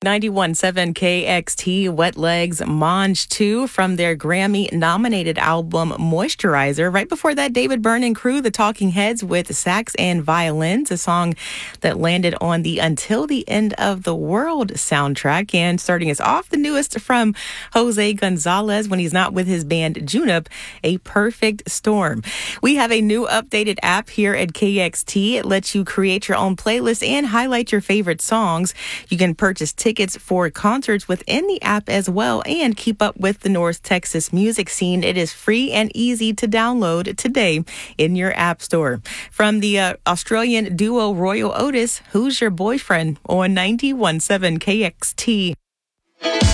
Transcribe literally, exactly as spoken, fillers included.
ninety-one point seven K X T, Wet Legs, Mange two from their Grammy-nominated album Moisturizer. Right before that, David Byrne and crew, The Talking Heads with Sax and Violins, a song that landed on the Until the End of the World soundtrack. And starting us off, the newest from Jose Gonzalez when he's not with his band Junip, A Perfect Storm. We have a new updated app here at K X T. It lets you create your own playlist and highlight your favorite songs. You can purchase tickets for concerts within the app as well and keep up with the North Texas music scene. It is free and easy to download today in your app store. From the uh, Australian duo Royal Otis, Who's Your Boyfriend on ninety-one point seven K X T.